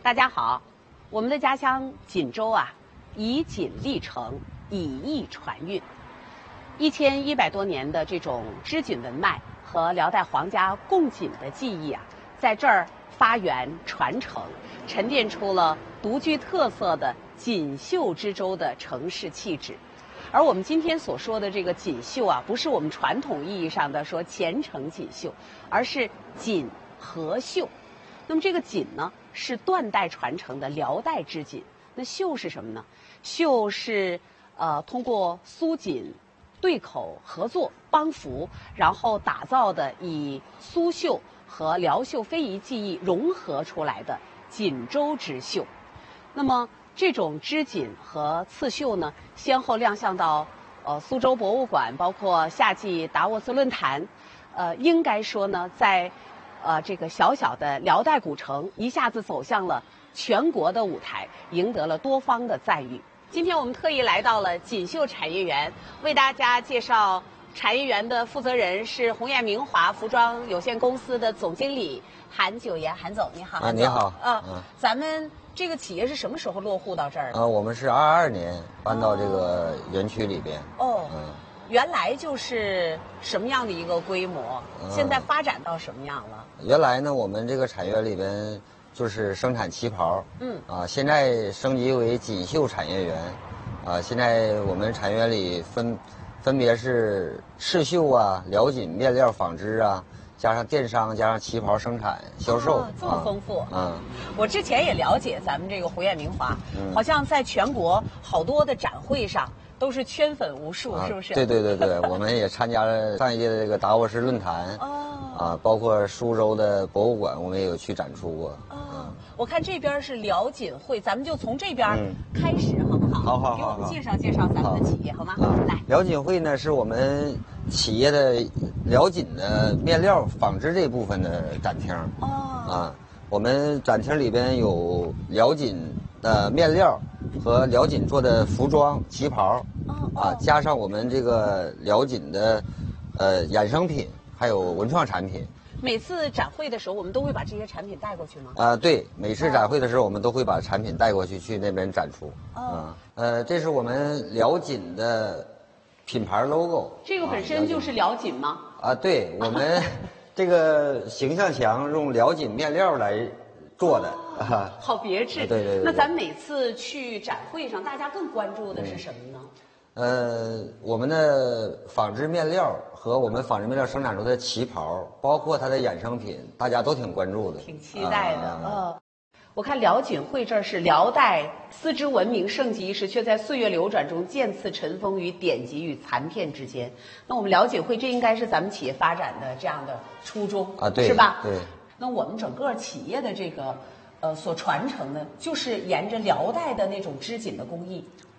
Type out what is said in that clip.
大家好，我们的家乡锦州啊，以锦历城，以艺传韵。1100多年的这种织锦文脉和辽代皇家贡锦的技艺啊，在这儿发源传承，沉淀出了独具特色的锦绣之州的城市气质。而我们今天所说的这个锦绣啊，不是我们传统意义上的说虔诚锦绣，而是锦和绣。那么这个锦呢，是断代传承的辽代织锦。那绣是什么呢？绣是通过苏锦对口合作帮扶，然后打造的以苏绣和辽绣非遗技艺融合出来的锦州织绣。那么这种织锦和刺绣呢，先后亮相到苏州博物馆，包括夏季达沃斯论坛。应该说呢，在这个小小的辽代古城一下子走向了全国的舞台，赢得了多方的赞誉。今天我们特意来到了锦绣产业园，为大家介绍产业园的负责人是鸿雁明华服装有限公司的总经理韩九岩。韩总你好。 啊，你好。 咱们这个企业是什么时候落户到这儿的？ 我们是22年搬到这个园区里边。 原来就是什么样的一个规模？现在发展到什么样了？ 原来呢，我们这个产业园里边就是生产旗袍。现在升级为锦绣产业园。现在我们产业园里分别是刺绣啊、辽锦面料纺织啊，加上电商，加上旗袍生产销售。 这么丰富。我之前也了解咱们这个鸿雁明华，好像在全国好多的展会上都是圈粉无数，是不是？ 对，我们也参加了上一届的这个达沃斯论坛。包括苏州的博物馆，我们也有去展出过。 我看这边是辽锦会，咱们就从这边开始，好不好？ 好。 给我们介绍介绍咱们的企业，好吗？来， 辽锦会呢是我们企业的辽锦的面料纺织这部分的展厅。我们展厅里边有辽锦的面料和辽锦做的服装旗袍。加上我们这个辽锦的衍生品，还有文创产品。 每次展会的时候，我们都会把这些产品带过去吗？ 对，每次展会的时候，我们都会把产品带过去，去那边展出。这是我们辽锦的品牌 logo。 这个本身就是辽锦吗？ 对，我们这个形象墙用辽锦面料来做的。 好别致。 对。 那咱每次去展会上，大家更关注的是什么呢？ 我们的纺织面料和我们纺织面料生产出的旗袍，包括它的衍生品，大家都挺关注的， 挺期待的。我看辽锦会这儿是辽代丝织文明盛极一时，却在岁月流转中渐次尘封于典籍与残片之间。那我们辽锦会，这应该是咱们企业发展的这样的初衷对， 是吧？ 对。 那我们整个企业的这个所传承的，就是沿着辽代的那种织锦的工艺。